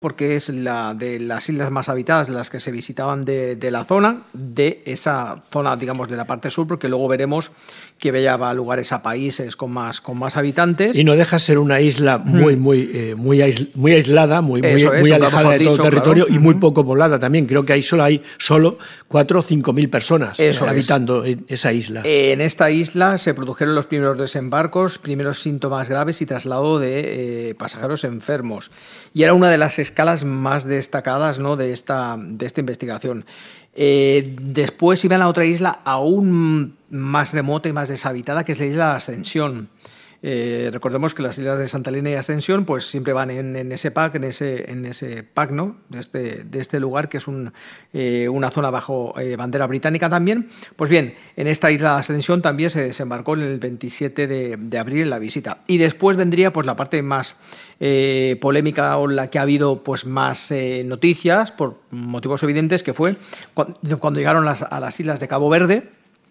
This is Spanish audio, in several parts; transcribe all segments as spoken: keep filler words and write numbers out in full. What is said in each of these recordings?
porque es la de las islas más habitadas, de las que se visitaban de, de la zona, de esa zona, digamos, de la parte sur, porque luego veremos que lleva a lugares a países con más, con más habitantes. Y no deja ser una isla muy, muy, eh, muy, ais, muy aislada, muy, muy, es, muy alejada de todo dicho, el territorio, claro. y muy poco poblada también. Creo que ahí solo hay solo cuatro o cinco mil personas Eso habitando es. en esa isla. En esta isla se produjeron los primeros desembarcos, primeros síntomas graves y traslado de eh, pasajeros enfermos. Y era una de las escalas más destacadas, ¿no?, de esta, de esta investigación. Eh, después iban a otra isla aún más remota y más deshabitada, que es la isla de Ascensión. Eh, recordemos que las islas de Santa Elena y Ascensión pues siempre van en, en ese pack, en ese, en ese pack, ¿no?, de este, de este lugar, que es un, eh, una zona bajo eh, bandera británica también. Pues bien, en esta isla de Ascensión también se desembarcó en el veintisiete de, de abril en la visita. Y después vendría pues la parte más eh, polémica, o la que ha habido pues más eh, noticias por motivos evidentes, que fue cuando, cuando llegaron las, a las islas de Cabo Verde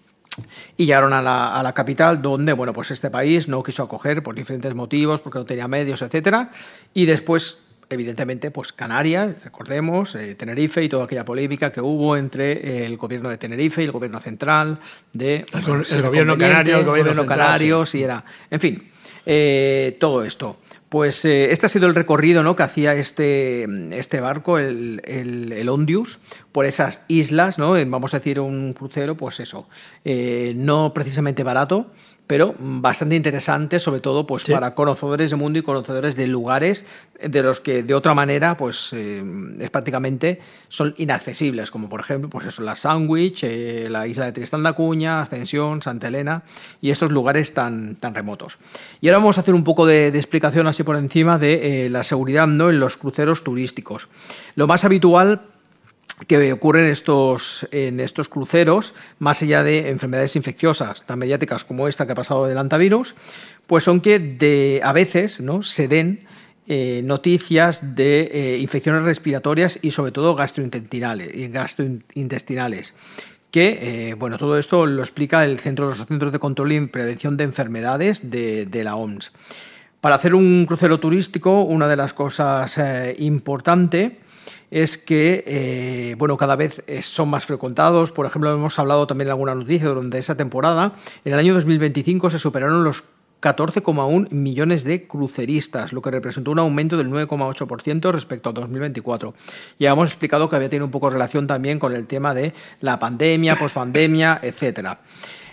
y llegaron a la, a la capital, donde bueno, pues este país no quiso acoger por diferentes motivos, porque no tenía medios, etcétera. Y después, evidentemente, pues Canarias, recordemos, eh, Tenerife y toda aquella polémica que hubo entre el gobierno de Tenerife y el gobierno central de el, bueno, el gobierno canario, el gobierno, gobierno central, canario, sí. si era, en fin, eh, todo esto. Pues eh, este ha sido el recorrido, ¿no?, que hacía este, este barco, el, el, el Ondius, por esas islas, ¿no? Vamos a decir un crucero, pues eso, eh, no precisamente barato, pero bastante interesante, sobre todo pues sí, para conocedores del mundo y conocedores de lugares de los que de otra manera pues eh, es prácticamente son inaccesibles, como por ejemplo pues eso, la Sandwich, eh, la isla de Tristán da Cunha, Ascensión, Santa Elena y estos lugares tan, tan remotos. Y ahora vamos a hacer un poco de, de explicación así por encima de eh, la seguridad, ¿no?, en los cruceros turísticos. Lo más habitual que ocurre en estos, en estos cruceros, más allá de enfermedades infecciosas tan mediáticas como esta que ha pasado del hantavirus, pues son que de, a veces, ¿no?, se den eh, noticias de eh, infecciones respiratorias y sobre todo gastrointestinales, gastrointestinales que, eh, bueno, todo esto lo explica el Centro de los Centros de Control y Prevención de Enfermedades de, de la O M S. Para hacer un crucero turístico, una de las cosas eh, importantes es que eh, bueno, cada vez son más frecuentados. Por ejemplo, hemos hablado también en alguna noticia durante esa temporada. En el año dos mil veinticinco se superaron los catorce coma uno millones de cruceristas, lo que representó un aumento del nueve coma ocho por ciento respecto a dos mil veinticuatro. Ya hemos explicado que había tenido un poco de relación también con el tema de la pandemia, pospandemia, etcétera.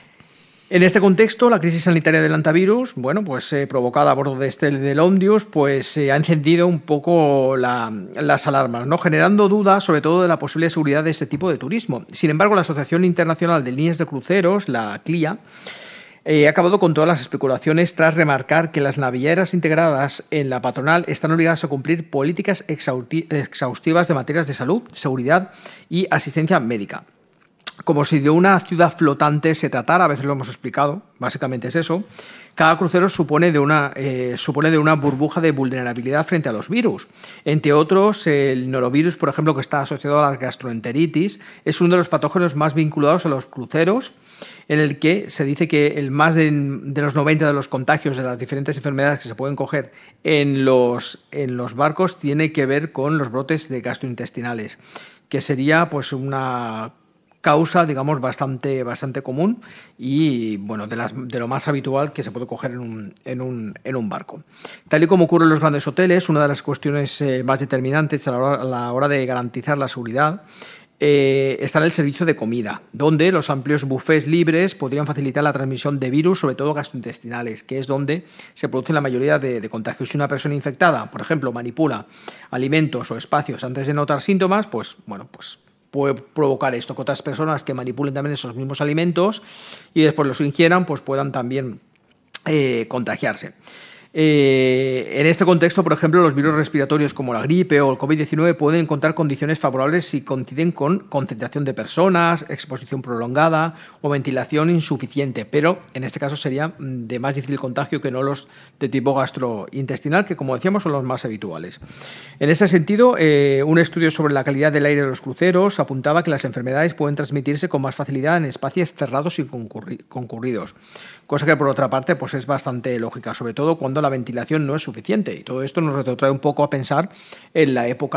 En este contexto, la crisis sanitaria del hantavirus, bueno, pues eh, provocada a bordo de este del Ondius, pues se eh, ha encendido un poco la, las alarmas, ¿no?, generando dudas sobre todo de la posible seguridad de este tipo de turismo. Sin embargo, la Asociación Internacional de Líneas de Cruceros, la C L I A, eh, ha acabado con todas las especulaciones tras remarcar que las navieras integradas en la patronal están obligadas a cumplir políticas exhaustivas de materias de salud, seguridad y asistencia médica. Como si de una ciudad flotante se tratara, a veces lo hemos explicado, básicamente es eso. Cada crucero supone de una, eh, supone de una burbuja de vulnerabilidad frente a los virus. Entre otros, el norovirus, por ejemplo, que está asociado a la gastroenteritis, es uno de los patógenos más vinculados a los cruceros, en el que se dice que el más de, de los noventa de los contagios de las diferentes enfermedades que se pueden coger en los, en los barcos tiene que ver con los brotes de gastrointestinales, que sería pues una causa, digamos, bastante, bastante común y, bueno, de, las, de lo más habitual que se puede coger en un, en, un, en un barco. Tal y como ocurre en los grandes hoteles, una de las cuestiones eh, más determinantes a la, hora, a la hora de garantizar la seguridad eh, está en el servicio de comida, donde los amplios bufés libres podrían facilitar la transmisión de virus, sobre todo gastrointestinales, que es donde se produce la mayoría de, de contagios. Si una persona infectada, por ejemplo, manipula alimentos o espacios antes de notar síntomas, pues, bueno, pues puede provocar esto, que otras personas que manipulen también esos mismos alimentos y después los ingieran, pues puedan también eh, contagiarse. Eh, en este contexto, por ejemplo, los virus respiratorios como la gripe o el COVID diecinueve pueden encontrar condiciones favorables si coinciden con concentración de personas, exposición prolongada o ventilación insuficiente, pero en este caso sería de más difícil contagio que no los de tipo gastrointestinal, que como decíamos son los más habituales. En este sentido, eh, un estudio sobre la calidad del aire de los cruceros apuntaba que las enfermedades pueden transmitirse con más facilidad en espacios cerrados y concurri- concurridos, cosa que por otra parte pues es bastante lógica, sobre todo cuando la la ventilación no es suficiente. Y todo esto nos retrotrae un poco a pensar en la época